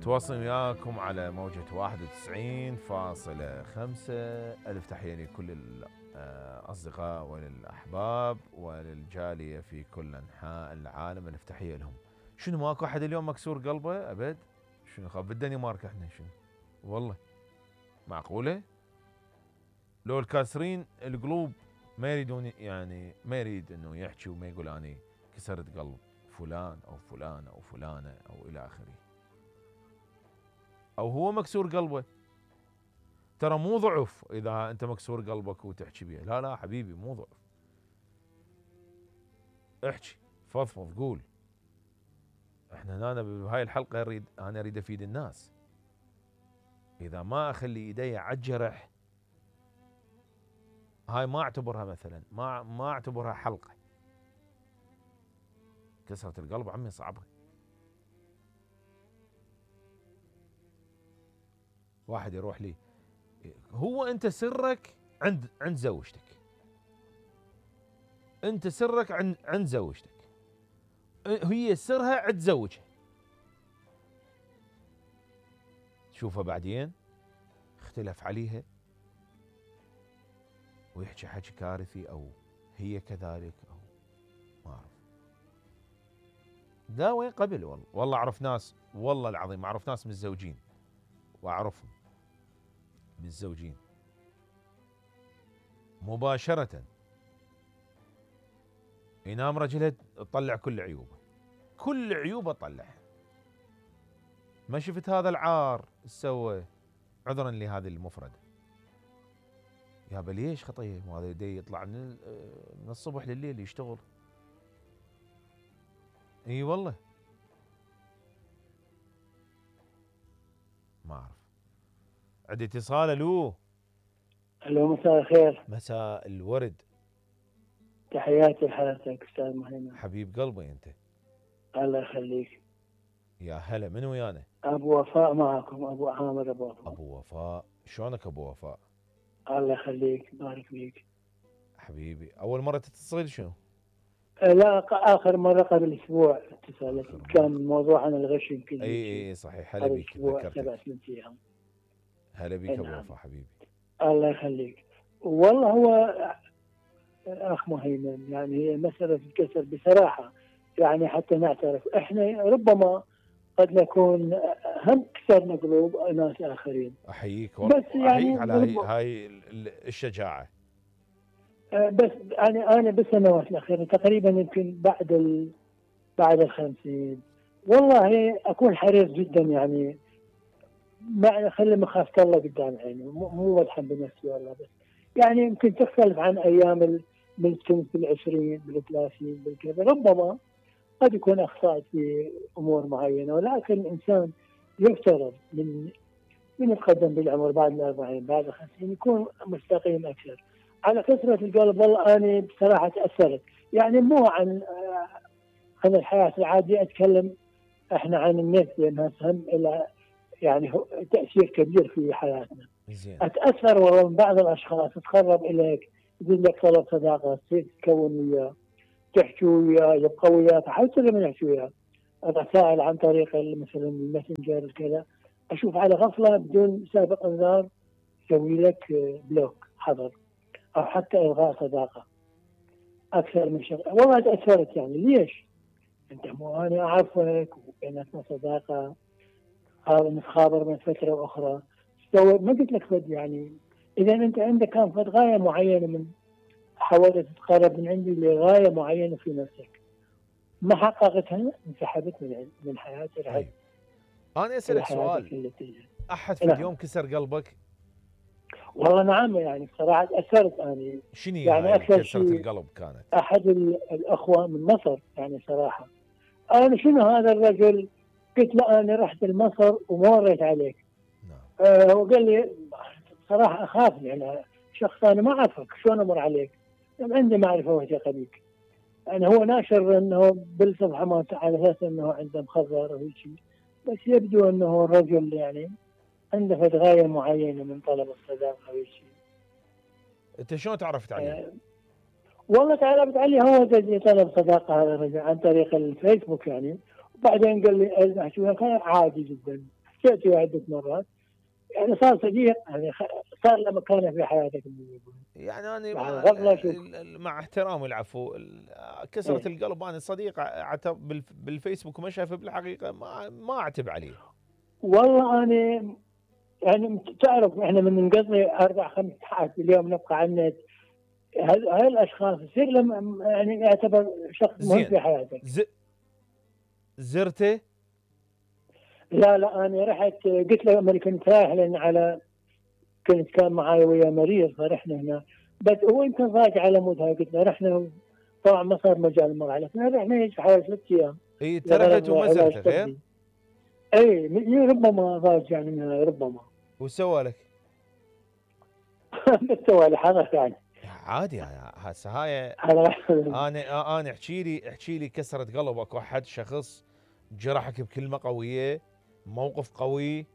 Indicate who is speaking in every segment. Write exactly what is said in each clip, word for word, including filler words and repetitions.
Speaker 1: متواصل وياكم على موجة واحد وتسعين فاصلة خمسة. ألف تحية لكل الأصدقاء وللأحباب وللجالية في كل أنحاء العالم. ألف تحية لهم. شنو ماكو أحد اليوم مكسور قلبه أبد؟ شنو خاف بالدنمارك احنا شنو؟ والله معقولة؟ لو الكاسرين القلوب ما يريدون، يعني ما يريد انه يحكي وما يقول اني كسرت قلب فلان او فلانة او فلانة او الى اخره، او هو مكسور قلبه. ترى مو ضعف اذا انت مكسور قلبك وتحكي بيه، لا لا حبيبي مو ضعف. احكي فضفض قول. احنا هنا بهاي الحلقة اريد انا اريد افيد الناس. اذا ما اخلي ايدي على الجرح هاي ما اعتبرها مثلا ما ما اعتبرها حلقة. كسرة القلب عمي صعبة. واحد يروح لي، هو انت سرك عند عند زوجتك، انت سرك عند عند زوجتك، هي سرها عند زوجها. تشوفها بعدين اختلف عليها ويحكي حكي كارثي او هي كذلك او ما اعرف. لا وين قبل والله والله اعرف ناس، والله العظيم اعرف ناس متزوجين واعرفهم متزوجين مباشرة ينام رجلها تطلع كل عيوبه، كل عيوبه تطلعها. ما شفت هذا العار سوى عذرا لهذه المفردة. يا ليش خطيه؟ وهذا يدي يطلع من من الصبح لليل يشتغل. اي والله ما اعرف. عندي اتصال. الو
Speaker 2: الو مساء الخير.
Speaker 1: مساء الورد.
Speaker 2: تحياتي لحضرتك استاذ مهيمن.
Speaker 1: حبيب قلبي انت.
Speaker 2: الله يخليك.
Speaker 1: يا هلا من ويانا؟
Speaker 2: ابو وفاء معكم، ابو عامر. ابو وفاء.
Speaker 1: ابو وفاء شلونك ابو وفاء؟
Speaker 2: الله يخليك بارك فيك
Speaker 1: حبيبي اول مرة تتصل شنو؟
Speaker 2: أه لا اخر مرة قبل اسبوع اتصلت، كان موضوع عن الغش يمكن.
Speaker 1: اي اي صحيح. هلا
Speaker 2: قبل
Speaker 1: بيك
Speaker 2: اسبوع
Speaker 1: ذكرتك.
Speaker 2: سبع ثمان ايام.
Speaker 1: هلا بيك ابو
Speaker 2: نعم.
Speaker 1: وفاء حبيبي.
Speaker 2: الله يخليك. والله هو اخ مهيمن، يعني هي مسألة الكسر بصراحة، يعني حتى نعترف احنا ربما قد نكون هم كسرنا قلوب ناس اخرين.
Speaker 1: احييك
Speaker 2: بس يعني
Speaker 1: احييك على هاي, هاي الشجاعة.
Speaker 2: بس يعني انا بالسنوات الاخيره تقريبا يمكن بعد ال... بعد الخمسين والله اكون حريص جدا، يعني ما اخلي مخافه الله قدام عيني، مو مدحا بنفسي والله، بس يعني يمكن تختلف عن ايام ال... من كنت بالعشرين بالثلاثين بالكذا، ربما قد يكون اخطات في امور معينه، ولكن الانسان يفترض من من يتقدم بالعمر بعد الأربعين بعد الخمسين يكون مستقيم أكثر. على كثرة القلب والله أنا بصراحة تأثرت، يعني مو عن عن الحياة العادية أتكلم، إحنا عن النت لأنها تهم إلى يعني تأثير كبير في حياتنا.
Speaker 1: زين.
Speaker 2: أتأثر والله من بعض الأشخاص تقرب إليك يقول لك طلب صداقة، تصير تكون وياه، تحكي وياه، يبقى وياك، حتى لما يحكي وياه الرسائل عن طريق مثلا الماسنجر كذا، أشوف على غفلة بدون سابق إنذار يسوي لك بلوك حظر أو حتى إلغاء صداقة أكثر من شيء. والله تأثرت، يعني ليش؟ أنت مو أنا أعرفك وبيناتنا صداقة، هذا نتخابر من فترة أخرى، سوي ما قلت لك فد، يعني إذا أنت عندك كان فد غاية معينة، من حاولت تتقرب من عندي لغاية معينة في نفسك ما حققتها، انسحبت من من حياتي.
Speaker 1: طيب أنا أسألك سؤال، أحد في اليوم كسر قلبك؟
Speaker 2: والله نعم، يعني بصراحة تأثرت أنا.
Speaker 1: شنو
Speaker 2: يعني
Speaker 1: هاي
Speaker 2: أكثر
Speaker 1: كسرة
Speaker 2: شيء
Speaker 1: القلب كانت؟
Speaker 2: أحد الأخوة من مصر، يعني صراحة أنا شنو هذا الرجل؟ قلت له أنا رحت لمصر وما مريت عليك.
Speaker 1: نعم.
Speaker 2: آه هو قال لي صراحة أخاف، يعني شخص أنا ما أعرفك شلون أمر عليك؟ يعني عندي معرفة وثيقة بك. يعني هو ناشر أنه بالصفحة ما على أساس أنه عنده مخزر أو شيء، بس يبدو أنه الرجل يعني عنده غاية معينة من طلب الصداقة أو شيء.
Speaker 1: أنت شلون تعرفت عليه؟
Speaker 2: آه والله تعرفت عليه، هو الذي طلب صداقة هذا الرجل عن طريق الفيسبوك يعني، وبعدين قال لي أحكي كان عادي جدا، تأتي عدة مرات، يعني صار صديق، يعني صار له مكانه في حياتك.
Speaker 1: يعني انا
Speaker 2: يعني
Speaker 1: مع
Speaker 2: قبل شوف.
Speaker 1: مع احترامي العفو، كسرة
Speaker 2: إيه.
Speaker 1: القلب انا صديق عتب بالفيسبوك وما شافه بالحقيقه ما ما اعتب عليه.
Speaker 2: والله انا يعني تعرف احنا من نقضي اربع خمس ساعات في اليوم نبقى على النت، هاي الاشخاص يصير لهم يعني يعتبر شخص مهم
Speaker 1: زين
Speaker 2: في حياتك.
Speaker 1: ز... زرته؟
Speaker 2: لا لا انا رحت قلت له لما كنت رايح، لان على كنت كان معي ويا مريض فرحنا هنا، بس هو يمكن راجع على مود هاي. قلت له رحنا، طبعا ما صار مجال مرة، لكن رحنا هيك حوالي ثلاث ايام
Speaker 1: اي انت رحت
Speaker 2: لغرض
Speaker 1: وما
Speaker 2: علاج
Speaker 1: زرته غير؟
Speaker 2: طبي. اي ربما راجع منها ربما.
Speaker 1: وسوى لك؟
Speaker 2: بس سوى لي حركة يعني.
Speaker 1: عادي هسه هاي.
Speaker 2: على-
Speaker 1: انا انا احكي لي احكي لي كسرت قلبك واحد شخص جرحك بكلمه قويه، موقف قوي.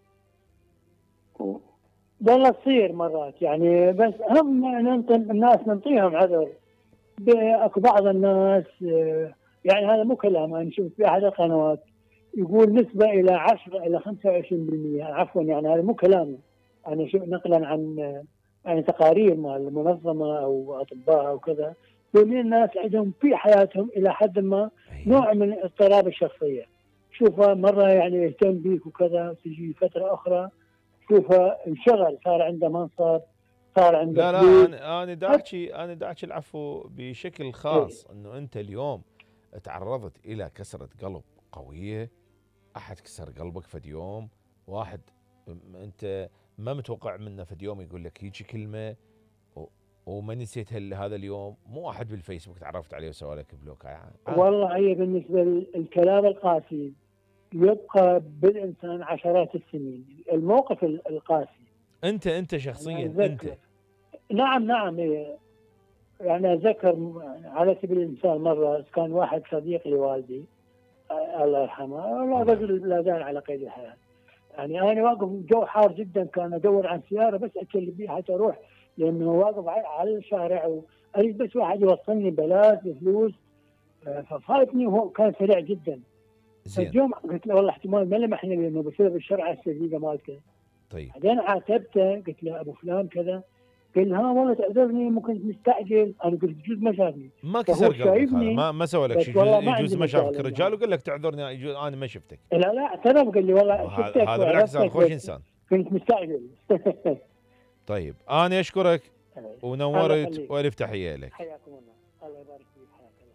Speaker 2: والله تصير مرات يعني، بس هم ننطي الناس ننطيهم عذر. اكو بعض الناس آه، يعني هذا مو كلام، انا شفت في احد القنوات يقول نسبه الى عشرة الى خمسة وعشرين بالمئة، عفوا يعني هذا مو كلامي، انا شو نقلا عن آه، يعني تقارير مال المنظمه او اطباء او كذا، من الناس عندهم في حياتهم الى حد ما نوع من اضطراب الشخصيه. شوفه مره يعني يهتم بيك وكذا، تجي فتره اخرى شوفه انشغل، صار عنده منصب، صار عنده
Speaker 1: لا لا
Speaker 2: فلوس.
Speaker 1: انا انا دا احكي انا دا احكي العفو بشكل
Speaker 2: ايه.
Speaker 1: خاص، انه انت اليوم تعرضت الى كسرة قلب قوية، احد كسر قلبك فد يوم، واحد انت ما متوقع منه فد يوم يقول لك هيجي كلمة و- وما نسيت هذا اليوم، مو واحد بالفيسبوك تعرفت عليه وسوى لك بلوك عادي.
Speaker 2: والله هي بالنسبة للكلام القاسي يبقى بالإنسان عشرات السنين، الموقف القاسي.
Speaker 1: انت انت
Speaker 2: يعني
Speaker 1: شخصيا انت.
Speaker 2: أتذكر، نعم نعم هي يعني أتذكر على سبيل المثال مرة كان واحد صديق لوالدي آه، الله يرحمه، والله
Speaker 1: الله
Speaker 2: رجل لا زال على قيد الحياة. يعني أنا واقف جو حار جدا، كان أدور عن سيارة بس أكل بيها حتى أروح، لأنه واقف على الشارع وأريد بس واحد يوصلني بلاش بفلوس. آه، ففاتني وهو كان سريع جدا.
Speaker 1: زين.
Speaker 2: فاليوم قلت له والله احتمال ما لمحنا لانه بسبب الشرعه السديده مالته.
Speaker 1: طيب
Speaker 2: بعدين عاتبته، قلت له ابو فلان كذا، قال ها والله تعذرني مو كنت مستعجل. انا قلت يجوز ما شافني،
Speaker 1: ما
Speaker 2: فهو
Speaker 1: كسر قلبك هذا،
Speaker 2: شايفني
Speaker 1: ما ما سوى لك
Speaker 2: بس
Speaker 1: شيء، يجوز,
Speaker 2: والله ما
Speaker 1: يجوز
Speaker 2: عندي
Speaker 1: ما شافك
Speaker 2: مجال
Speaker 1: رجال
Speaker 2: يعني.
Speaker 1: وقال لك تعذرني يجوز انا ما شفتك.
Speaker 2: لا لا اعترف، قال لي والله
Speaker 1: هذا
Speaker 2: شفتك
Speaker 1: هذا بالعكس هذا
Speaker 2: وعرفتك
Speaker 1: خوش
Speaker 2: بس
Speaker 1: انسان.
Speaker 2: كنت مستعجل.
Speaker 1: طيب انا اشكرك
Speaker 2: الله
Speaker 1: ونورت
Speaker 2: يخليك،
Speaker 1: والف تحيه لك.
Speaker 2: حياكم الله، الله يبارك فيك، حياك الله.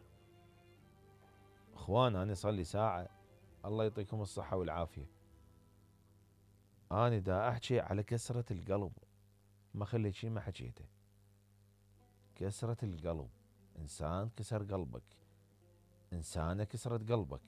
Speaker 1: اخوان انا صار لي ساعه، الله يعطيكم الصحه والعافيه، انا دا احكي على كسره القلب، ما خليت شيء ما حكيته. كسره القلب، انسان كسر قلبك، انسانه كسرت قلبك.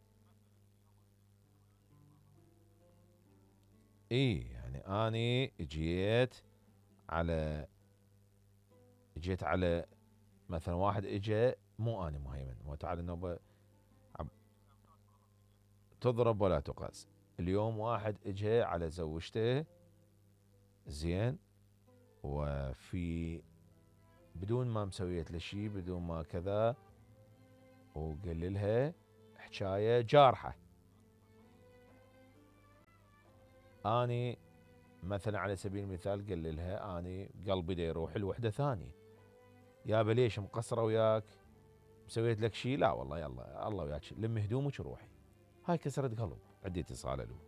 Speaker 1: اي يعني اني جيت على جيت على مثلا واحد اجى، مو انا مهيمن، وتعالى النوبه تضرب ولا تقاس. اليوم واحد اجى على زوجته زين، وفي بدون ما مسويت له شيء، بدون ما كذا، وقال لها حكايه جارحه. اني مثلا على سبيل المثال قال لها اني قلبي دا يروح لوحده ثانيه، يابا ليش مقصره وياك؟ مسويت لك شيء؟ لا والله يلا الله وياك، لمي هدومك وروحي. هاي كسرت قلب. عندي اتصال. الو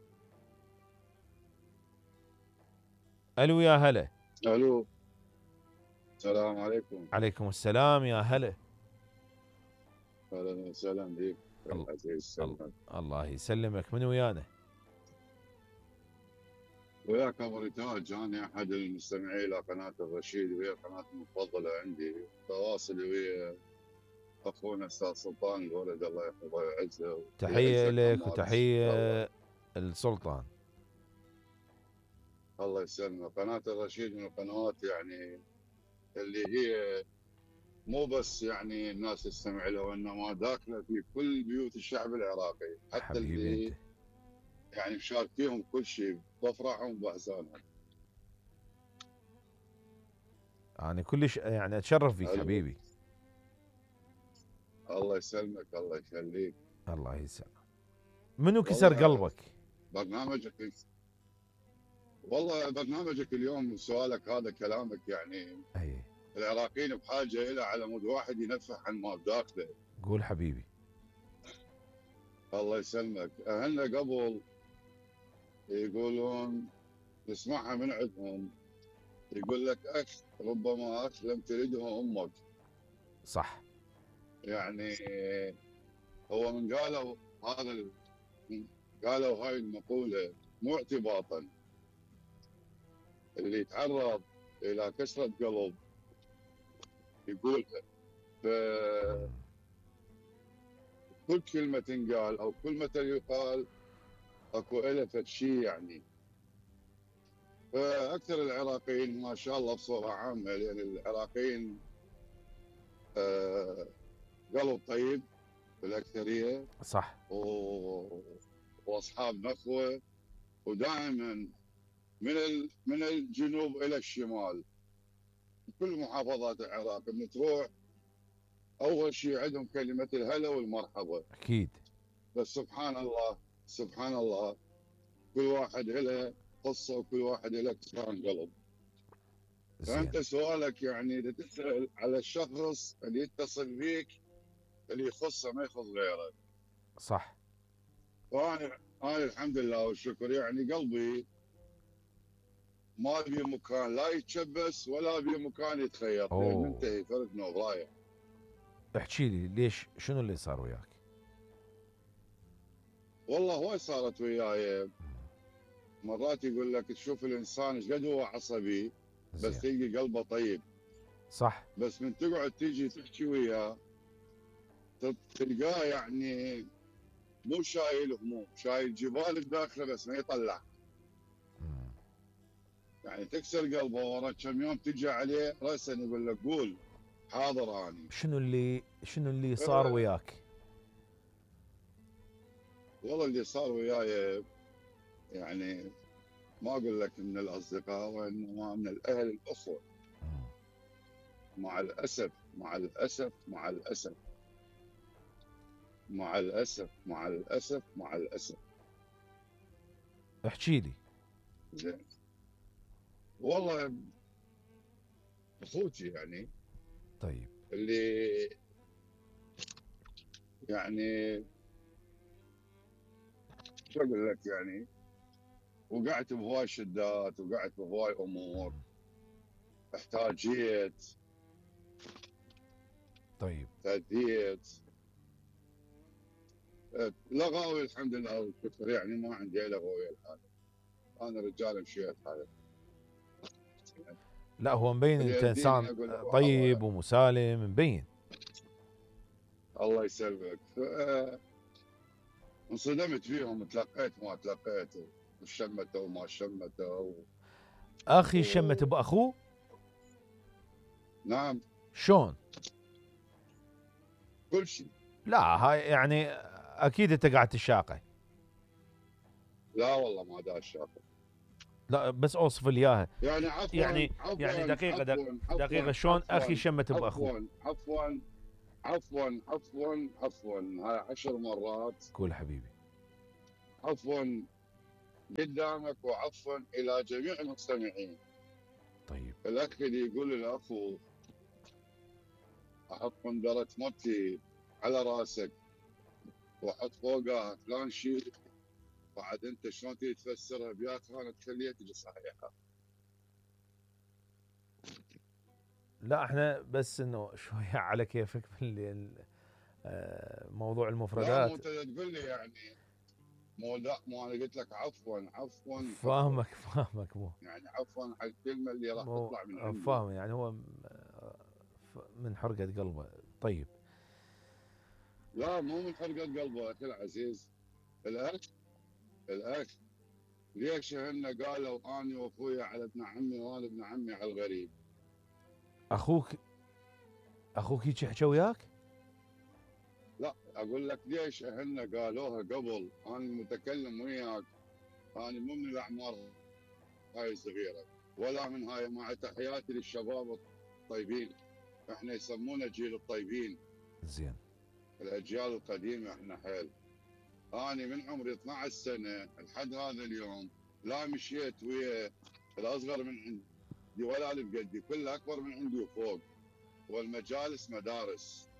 Speaker 1: الو يا هلا.
Speaker 3: الو السلام عليكم.
Speaker 1: عليكم السلام يا هلا.
Speaker 3: اهلا وسهلا بك العزيز سلمان.
Speaker 1: الله يسلمك. من ويانا؟
Speaker 3: وياك ابو رتاج، انا احد المستمعين الى قناه الرشيد، وهي قناه المفضله عندي. تواصلي ويا اخونا استاذ سلطان الولد الله يحفظه ويعزه.
Speaker 1: تحيه لك وتحيه السلطان.
Speaker 3: الله يسلمك. قناه الرشيد من القنوات يعني اللي هي مو بس يعني الناس تستمع لها، وانما داخله في كل بيوت الشعب العراقي، حتى اللي
Speaker 1: انت.
Speaker 3: يعني مشاركيهم كل شيء بافراحهم وباحزانهم.
Speaker 1: انا كلش يعني اتشرف فيك حبيبي.
Speaker 3: الله يسلمك الله يخليك.
Speaker 1: الله يسلمك. منو كسر قلبك؟
Speaker 3: برنامجك والله برنامجك اليوم سؤالك هذا كلامك يعني
Speaker 1: اي
Speaker 3: العراقيين بحاجه الى على مود واحد ينفح عن ما بداخله.
Speaker 1: قول حبيبي.
Speaker 3: الله يسلمك. اهلنا قبل يقولون نسمعها من عندهم، يقول لك اخ ربما اخ لم تلده امك.
Speaker 1: صح.
Speaker 3: يعني هو من قالوا هذا ال- قالوا هاي المقوله مو اعتباطا، اللي يتعرض الى كسره قلب يقولها. فكل كلمه تنقال او كل مثل يقال اكو له فد شيء يعني. فاكثر العراقيين ما شاء الله بصوره عامه، لان العراقيين آه، قلب طيب بالاكثريه
Speaker 1: صح.
Speaker 3: و... واصحاب نخوه، ودائما من ال... من الجنوب الى الشمال كل محافظات العراق من تروح اول شيء عندهم كلمه الهلا والمرحبا.
Speaker 1: اكيد.
Speaker 3: بس سبحان الله سبحان الله كل واحد له قصه وكل واحد له كسران قلب. فانت
Speaker 1: زين.
Speaker 3: سؤالك يعني اذا تسال على الشخص اللي يتصل بيك اللي يخصه ما يخص غيره.
Speaker 1: صح.
Speaker 3: وانا انا الحمد لله والشكر يعني قلبي ما بي مكان لا يتشبس ولا بي مكان يتخيط، لان
Speaker 1: اوه
Speaker 3: منتهي فرد نوب رايح.
Speaker 1: احكي لي ليش، شنو اللي صار وياك؟
Speaker 3: والله هواي صارت وياي. مرات يقول لك تشوف الانسان ايش قد هو عصبي بس
Speaker 1: زين.
Speaker 3: تلقي قلبه طيب.
Speaker 1: صح.
Speaker 3: بس من تقعد تيجي تحكي وياه تلقاه يعني مو شايل هموم، شايل جبال بداخله بس ما يطلع.
Speaker 1: مم.
Speaker 3: يعني تكسر قلبه ورا كم يوم تجي عليه راسا يقول لك قول حاضر اني.
Speaker 1: شنو اللي شنو اللي صار
Speaker 3: أه
Speaker 1: وياك؟
Speaker 3: والله اللي صار وياي يعني ما اقول لك من الاصدقاء وانما من الاهل الاخوه.
Speaker 1: مم.
Speaker 3: مع الاسف مع الاسف مع الاسف مع الاسف مع الاسف مع الاسف.
Speaker 1: احكي لي.
Speaker 3: زين. والله اخوتي يعني
Speaker 1: طيب.
Speaker 3: اللي يعني شو اقول لك يعني وقعت بهواي شدات وقعت بهواي امور
Speaker 1: مم.
Speaker 3: احتاجيت
Speaker 1: طيب.
Speaker 3: تأديت. لغاوي الحمد لله والشكر يعني ما عندي اي لغويه الحال. انا رجال مشيت هذا.
Speaker 1: لا هو مبين
Speaker 3: اللي
Speaker 1: انت
Speaker 3: يديني
Speaker 1: انسان
Speaker 3: اقول له
Speaker 1: طيب
Speaker 3: الله
Speaker 1: ومسالم، مبين.
Speaker 3: الله يسلمك. ف- انصدمت فيهم، تلقيت ما تلقيت وشمته وما شمته.
Speaker 1: اخي
Speaker 3: و...
Speaker 1: شمت باخوه؟
Speaker 3: نعم
Speaker 1: شلون؟
Speaker 3: كل شيء.
Speaker 1: لا هاي يعني اكيد انت قاعد تشاقه.
Speaker 3: لا والله ما دار شاطر.
Speaker 1: لا بس اوصف لي اياها.
Speaker 3: يعني عفوا
Speaker 1: يعني
Speaker 3: عفوا
Speaker 1: يعني دقيقه دق-
Speaker 3: عفوا
Speaker 1: دقيقه
Speaker 3: عفوا
Speaker 1: شلون اخي شمت باخوه؟
Speaker 3: عفوا عفوا عفوا عفوا عفوا هاي عشر مرات.
Speaker 1: قول حبيبي.
Speaker 3: عفوا قدامك وعفوا الى جميع المستمعين.
Speaker 1: طيب.
Speaker 3: الاخ اللي يقول لاخوه احط قنبله موتي على راسك واحط فوقها فلان شيء، بعد انت شلون تيجي تفسرها بيا كانت تخليها تجي صحيحه.
Speaker 1: لا احنا بس انه شويه على كيفك في موضوع
Speaker 3: لا
Speaker 1: المفردات.
Speaker 3: مو انت تقول لي يعني مو لا مو انا قلت لك عفوا عفوا عفوا
Speaker 1: فاهمك فاهمك مو
Speaker 3: يعني عفوا على الكلمه اللي راح
Speaker 1: مو
Speaker 3: تطلع من عندي.
Speaker 1: فاهم يعني هو من حرقة قلبه. طيب.
Speaker 3: لا مو من حرقه قلبه اخي العزيز. الاخ الاخ ليش هن قالوا اني واخوي على ابن عمي وانا ابن عمي على الغريب.
Speaker 1: اخوك اخوك هيك حكى وياك؟
Speaker 3: لا اقول لك ليش هن قالوها قبل انا المتكلم وياك. انا مو من الاعمار هاي الصغيره ولا من هاي، مع تحياتي للشباب الطيبين. احنا يسمونا جيل الطيبين.
Speaker 1: زين.
Speaker 3: الاجيال القديمه احنا حيل. انا من عمري اثنعش سنه لحد هذا اليوم لا مشيت ويا الاصغر من عندي ولا اللي بقدي، كله اكبر من عندي وفوق، والمجالس مدارس،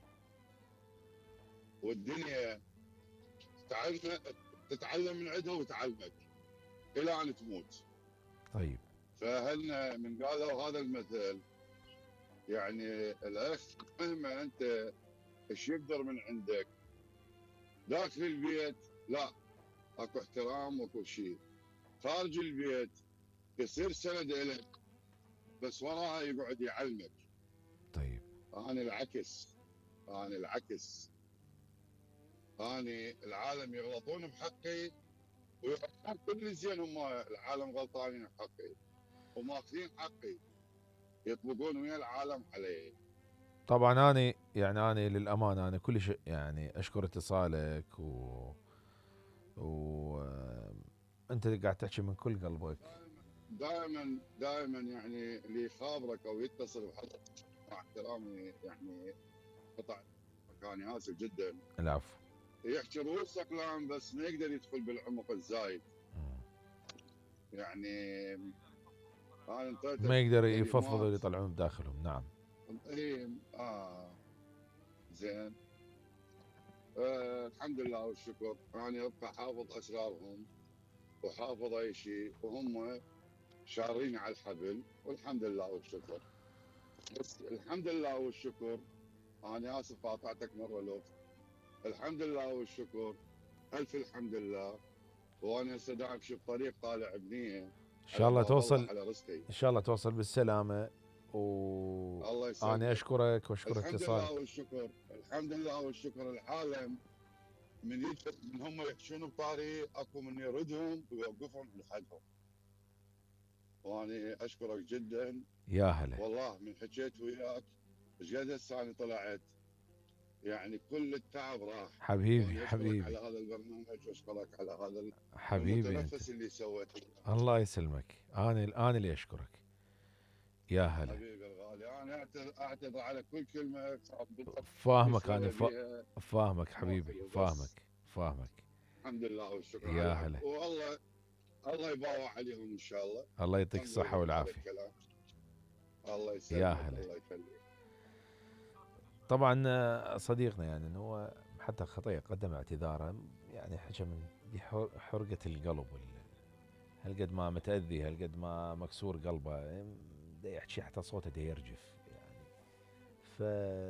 Speaker 3: والدنيا تعلم تتعلم من عندها وتعلمك الى ان تموت.
Speaker 1: طيب
Speaker 3: فاهلنا من قالوا هذا المثل، يعني الاخ مهما انت ايش يقدر من عندك داخل البيت لا اكو احترام واكو شيء، خارج البيت يصير سند لك بس وراها يقعد يعلمك.
Speaker 1: طيب
Speaker 3: انا العكس، انا العكس انا العالم يغلطون بحقي ويحكون كل زين، هم العالم غلطانين بحقي وماخذين حقي يطبقون ويا العالم علي.
Speaker 1: طبعا انا يعني انا للامانه انا كل شيء يعني اشكر اتصالك و و انت قاعد تحكي من كل قلبك.
Speaker 3: دائما دائما يعني اللي يخابرك او يتصل بحضرتك مع احترامي يعني قطع مكاني، اسف جدا،
Speaker 1: العفو.
Speaker 3: يحكي رؤوس اقلام بس ما يقدر يدخل بالعمق الزايد.
Speaker 1: مم.
Speaker 3: يعني انا انطيته
Speaker 1: ما يقدر يفضفض
Speaker 3: كلمات.
Speaker 1: ويطلعون بداخلهم. نعم.
Speaker 3: اي اه زين. آه الحمد لله والشكر، انا ابقى حافظ اسرارهم وحافظ اي شيء وهم شارين على الحبل، والحمد لله والشكر. بس الحمد لله والشكر، انا اسف قاطعتك مره لو. الحمد لله والشكر، الف الحمد لله. وانا هسه دا امشي بطريق طالع بنيه
Speaker 1: ان شاء
Speaker 3: على
Speaker 1: الله
Speaker 3: باب الله
Speaker 1: توصل،
Speaker 3: على رزقي.
Speaker 1: ان شاء الله توصل بالسلامه.
Speaker 3: الله
Speaker 1: وانا
Speaker 3: يسلمك.
Speaker 1: اشكرك واشكر
Speaker 3: الحمد لله
Speaker 1: اتصالك.
Speaker 3: والشكر، الحمد لله والشكر. العالم من يجي من هم يحشون بطاري اكو من يردهم ويوقفهم عند حدهم. وانا اشكرك جدا
Speaker 1: يا هلا
Speaker 3: والله، من حكيت وياك ايش قد هسه انا طلعت يعني كل التعب راح.
Speaker 1: حبيبي
Speaker 3: وانا اشكرك على
Speaker 1: حبيبي
Speaker 3: هذا البرنامج واشكرك على هذا
Speaker 1: حبيبي انت.
Speaker 3: المتنفس اللي سويته.
Speaker 1: الله يسلمك. انا الان اللي اشكرك. يا هلا.
Speaker 3: حبيبي الغالي، انا أعتذر- اعتذر على كل كلمه
Speaker 1: فاهمك انا
Speaker 3: بسبب
Speaker 1: ف...
Speaker 3: بيها
Speaker 1: فاهمك حبيبي
Speaker 3: ماخذ وبس.
Speaker 1: فاهمك فاهمك.
Speaker 3: الحمد لله والشكر
Speaker 1: يا
Speaker 3: على
Speaker 1: هلا.
Speaker 3: والله الله يبارك عليهم ان شاء الله.
Speaker 1: الله يعطيك
Speaker 3: انظر
Speaker 1: الصحه
Speaker 3: لهم هذا
Speaker 1: والعافيه.
Speaker 3: الكلام. الله
Speaker 1: يا
Speaker 3: يسلمك،
Speaker 1: هلا.
Speaker 3: الله يخليك.
Speaker 1: طبعا آه، صديقنا يعني انه هو حتى خطيه قدم اعتذاره، يعني حكى من دي حر- حرقه القلب وال- هالقد ما متاذي، هالقد ما مكسور قلبه، دا يحكي حتى صوته دا يرجف يعني. ف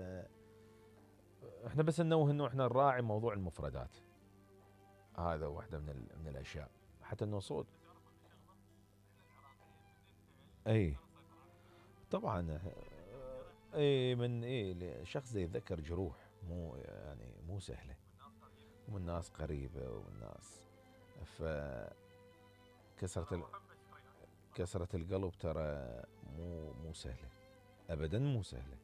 Speaker 1: احنا بس ننوه انه احنا نراعي موضوع المفردات، هذا واحده من ال... من الاشياء، حتى انه صوت. اي طبعا. اي من اي شخص زي يتذكر جروح مو يعني مو سهله، ومن ناس قريبه ومن ناس. ف كسرة ال... كسرة القلب ترى مو مو سهله ابدا، مو سهله.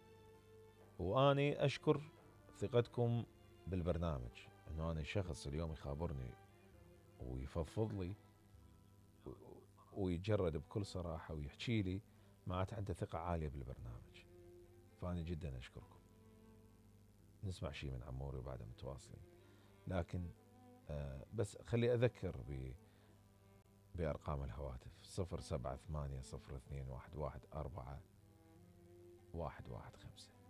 Speaker 1: واني اشكر ثقتكم بالبرنامج، انه انا شخص اليوم يخابرني ويفضفض لي و- ويجرد بكل صراحه ويحكي لي، معناته عنده ثقه عاليه بالبرنامج. فانا جدا اشكركم. نسمع شيء من عموري وبعدها متواصلين. لكن آه بس خلي اذكر ب بارقام الهواتف صفر سبعة ثمانية صفر اثنين واحد واحد أربعة واحد واحد خمسة.